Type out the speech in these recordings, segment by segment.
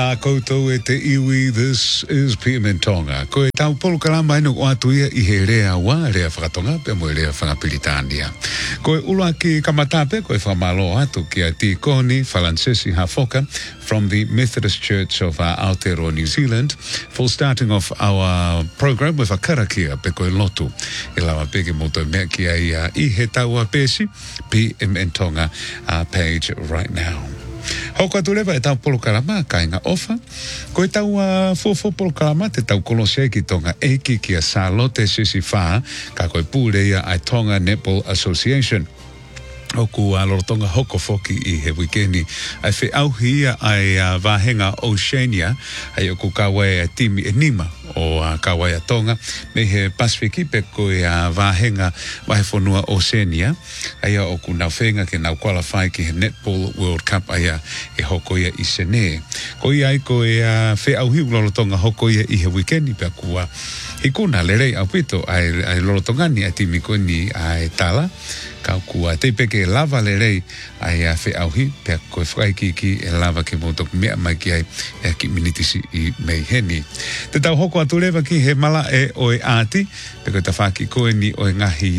Koutou e te iwi, this is PM in Tonga. Ko e tau polo kalama ino o atuia I he rea wa, rea whakatonga, pe mo e rea whakapilitania. Ko e ula ki kamatape, ko e whamalo atu ki a Tikoni, Falansesi Hafoka, from the Methodist Church of Aotearoa, New Zealand, for starting off our program with a karakia, pe ko e lotu. E lawa peke moto mea ki a I he taua pesi, PM in Tonga page right now. Hoko atu lewa e tau polo kalama ka inga ofa. Ko e tau fofo polo kalama te tau kolosea ki tonga eiki ki a Salote Sisi Wha ka koe pūreia ai Tonga Netball Association. Oku lorotonga hoko foki I he wikeni ai whi auhia ai Vahenga Oceania ai oku kawae timi e nima o kawae Tonga me he Pasifiki pe koe Vahenga Waifonua Oceania ai oku nau whenga ke nau qualify ki he Netball World Cup ai e hoko ia I Sene. Ko ia ai koe whi auhi lorotonga hoko ia I he wikeni pe kua Hikuna lerei au pito ai lorotongani ai timi koni ai tala ka kua te peke lava lerei ai whi auhi pe koe whaiki ki e lava ke motok mea mai ki ai e ki minitisi I mei heni. Te tau hoko atu lewa ki he mala e oe ati pe koe ta whaki koe ni oe ngahi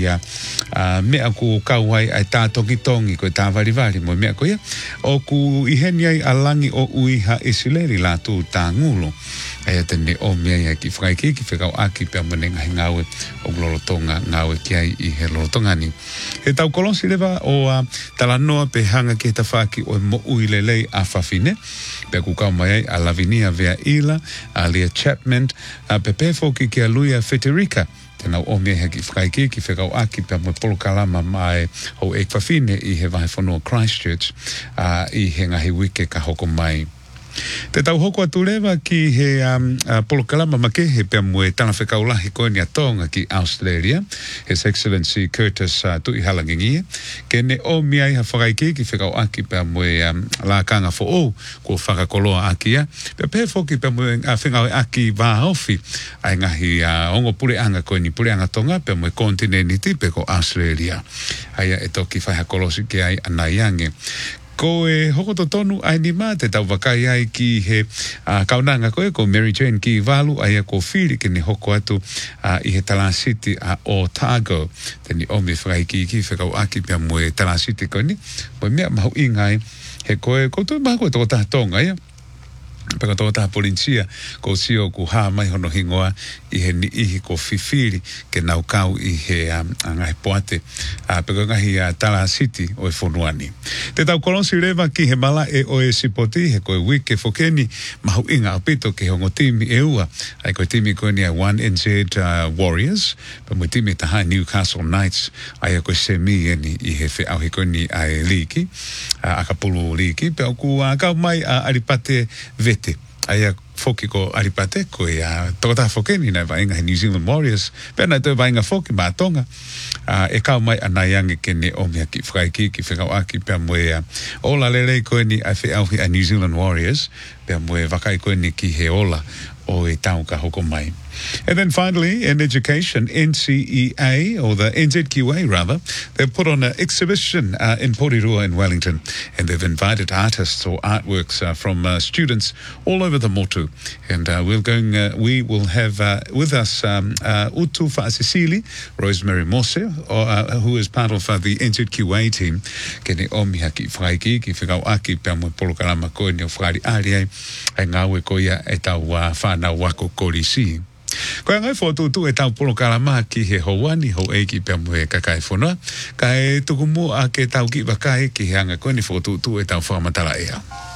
mea ku kauai ai tā tongi koe tā varivari mo mea koe o ku I heni ai alangi o uiha isileri la tu tā ngulu. Ai atene o mea ia ki whaiki ki whekau aki pia mene ngahi ngawe o lorotonga ngawe ki ai I he lorotongani. He tau kolonsi lewa o talanoa pe hanga ki he tawhaki o mo uilelei a whawhine. Pe kukau mai ai a Lavinia Vea Ila, a Leah Chapman, a pepe foki ki a Luia Federica. Tēnau o mea ki whaiki ki whekau aki pia mo polo kalama mai ho e whawhine I he Waifonua Christchurch I he ngahi wike ka hoko mai. Te tau hoko atu lewa ki he polo kalama make he pia mue tana whekau lahi koe ni a Tonga ki Australia, His Excellency Curtis Tui Halangingia, ke ne o miai ha whakaiki ki whekau aki pia mue la kanga fo o ko whakakoloa aki ia, pia pe foki pia mue whengau aki wāofi ai ngahi ongo pure anga koe ni pure anga Tonga pia mue kontineni tipe ko Australia, ai e toki whakakolosi ki ai anaiange. Ko e hoko to tonu ai ni mā te tau wakai ai ki he kaunanga koe ko Mary Jane ki walu ai ko whiri ke ni hoko atu I he Talasiti o Otago. Te ni ome whakai ki whekau aki pia mue Talasiti koe ni. Mo mea mahu ingai he koe koutou maha koe tō tātonga ia. Peka tō tā polincia ko sio ku hā mai hono hingoa I he ni ihi ko whiwhiri ke nau kau I he ngai poate peka ngahi Talasiti o e whonuani. Te tau kolonsi rewa ki he mala e o e sipoti he koe wike whokeni mahu inga apito ke hongo timi e ua ai koe timi koe ni a 1NZ Warriors pa mo timi taha Newcastle Knights ai koe semi eni I he whi au he koe ni ai liki akapulu liki pe au ku kau mai aripate vete ai foki ko aripate ko tōta whokeni nei vainga he New Zealand Warriors pēnā tō vainga whoki mā Tonga e kau mai anaiange ke ne o mea ki whakaiki ki whekau aki pia moe ola lelei koe ni ai whiauhi a New Zealand Warriors pia moe wakai koe ni ki he ola o e tau ka hoko mai. And then finally, in education, NCEA, or the NZQA rather, they've put on an exhibition in Porirua in Wellington, and they've invited artists or artworks from students all over the motu. And we will have with us Utu Fa'asisili, Rosemary Mose, who is part of the NZQA team. Kene omiha ki whaiki, ki whikau aki, pia mo polokarama koe ni o whakari ariai, ai ngawe koia e tau whanau wako korisi. Koe ngai whotutu e tau polo kalama ki he houani ho eiki pia mue kakai whonua. Kai tukumu a ke tau ki wakai ki he anga koe ni whotutu e tau whamatara ea.